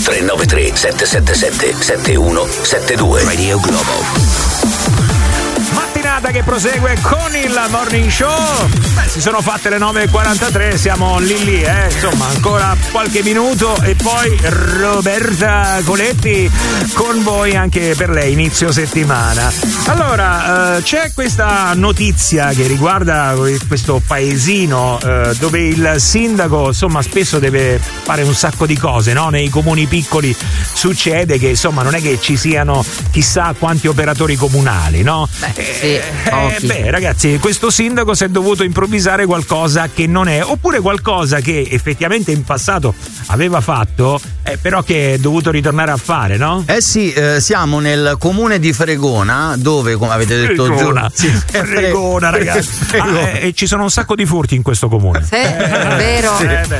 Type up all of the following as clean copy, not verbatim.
393 777 7172. Radio Globo. Mattinata che prosegue con il Morning Show. Si sono fatte le 9.43, siamo lì, insomma ancora qualche minuto e poi Roberta Coletti con voi anche per lei inizio settimana. Allora c'è questa notizia che riguarda questo paesino dove il sindaco insomma spesso deve fare un sacco di cose, no? Nei comuni piccoli succede che insomma non è che ci siano chissà quanti operatori comunali, no? Ragazzi, questo sindaco si è dovuto improvvisare qualcosa che non è, oppure qualcosa che effettivamente in passato aveva fatto, però che è dovuto ritornare a fare, no? Siamo nel comune di Fregona, dove, come avete detto, Fregona, ragazzi. E ci sono un sacco di furti in questo comune. Sì, è vero.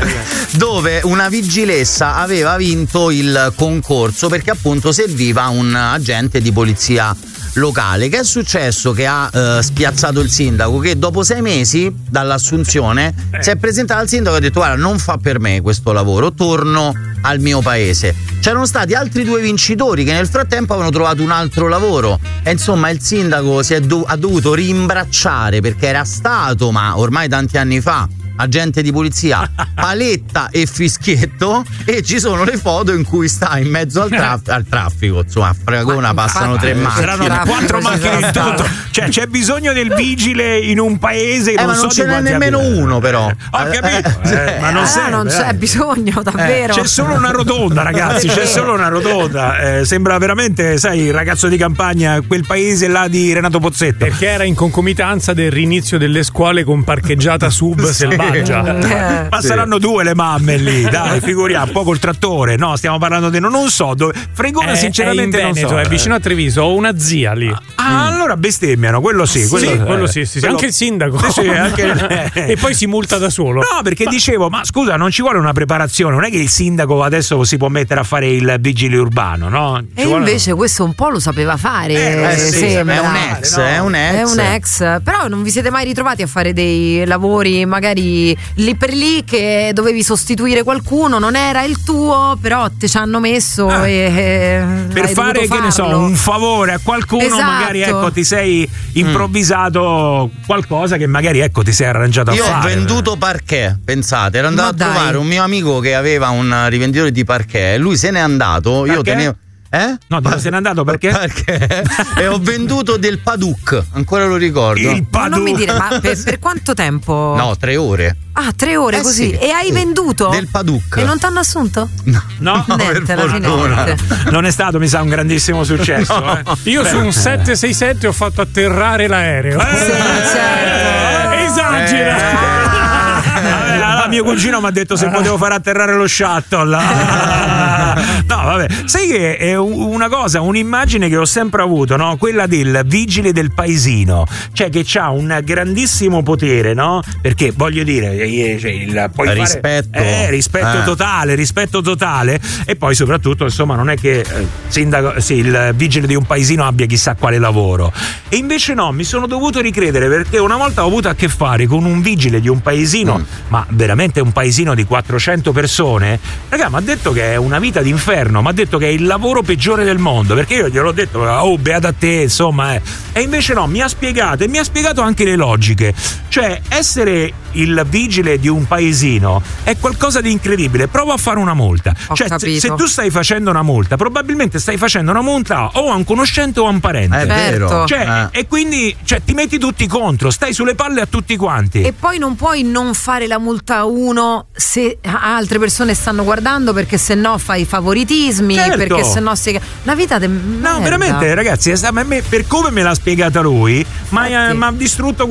Dove una vigilessa aveva vinto il concorso perché appunto serviva un agente di polizia locale. Che è successo? Che ha spiazzato il sindaco, che dopo 6 mesi dall'assunzione si è presentato al sindaco e ha detto: guarda, non fa per me questo lavoro, torno al mio paese. C'erano stati altri 2 vincitori che nel frattempo avevano trovato un altro lavoro e insomma il sindaco ha dovuto rimbracciare, perché era stato, ma ormai tanti anni fa, agente di polizia, paletta e fischietto, e ci sono le foto in cui sta in mezzo al traffico. Insomma, a Fregona passano 3 macchine. Saranno 4 macchine in tutto. Cioè c'è bisogno del vigile in un paese che ma non ce n'è nemmeno uno, però. Ho capito. Ma non c'è bisogno, davvero. C'è solo una rotonda, ragazzi, c'è solo una rotonda. Sembra veramente, sai, il ragazzo di campagna, quel paese là di Renato Pozzetto. Perché era in concomitanza del rinizio delle scuole con parcheggiata sub selvaggia. Ma saranno 2 le mamme lì, dai, figuriamo, un po' col trattore. No, stiamo parlando di non so dove. Fregona sinceramente è in Veneto, non so. È vicino a Treviso, ho una zia lì. Allora bestemmiano, quello sì. Quello sì. Anche il sindaco. Sì, anche... E poi si multa da solo. No, perché dicevo, ma scusa, non ci vuole una preparazione, non è che il sindaco adesso si può mettere a fare il vigile urbano, no? Invece questo un po' lo sapeva fare. È un ex. Però non vi siete mai ritrovati a fare dei lavori magari lì per lì che dovevi sostituire qualcuno, non era il tuo, però te ci hanno messo per fare, che ne so, un favore a qualcuno. Esatto. Magari ti sei improvvisato qualcosa che magari ti sei arrangiato a fare. Io ho venduto parquet, pensate, ero andato a trovare un mio amico che aveva un rivenditore di parquet, lui se n'è andato, io tenevo. No, se n'è andato perché? E ho venduto del Paduk, ancora lo ricordo. Il Paduk. Non mi dire, ma per quanto tempo? No, 3 ore. 3 ore così. Sì, e hai venduto? Del Paduk. E non ti hanno assunto? No, niente, alla fine. Non è stato, mi sa, un grandissimo successo. No. Io su un 767 ho fatto atterrare l'aereo. Certo. Esagera. Mio cugino mi ha detto se potevo fare atterrare lo shuttle. No, vabbè. Sai che è una cosa, un'immagine che ho sempre avuto, no? Quella del vigile del paesino, cioè che c'ha un grandissimo potere, no? Perché voglio dire, puoi rispetto totale, e poi soprattutto, insomma, non è che il vigile di un paesino abbia chissà quale lavoro. E invece no, mi sono dovuto ricredere, perché una volta ho avuto a che fare con un vigile di un paesino, ma veramente un paesino di 400 persone. Raga, mi ha detto che è una vita d'inferno, mi ha detto che è il lavoro peggiore del mondo, perché io gliel'ho detto, beata te, insomma, e invece no, mi ha spiegato anche le logiche. Cioè, essere il vigile di un paesino è qualcosa di incredibile. Prova a fare una multa. Se tu stai facendo una multa, probabilmente stai facendo una multa o a un conoscente o a un parente. È vero. E quindi ti metti tutti contro, stai sulle palle a tutti quanti. E poi non puoi non fare la multa a uno se altre persone stanno guardando, perché se no fai favoritismi, perché se no una vita No, veramente, ragazzi, per come me l'ha spiegata lui, ma ha distrutto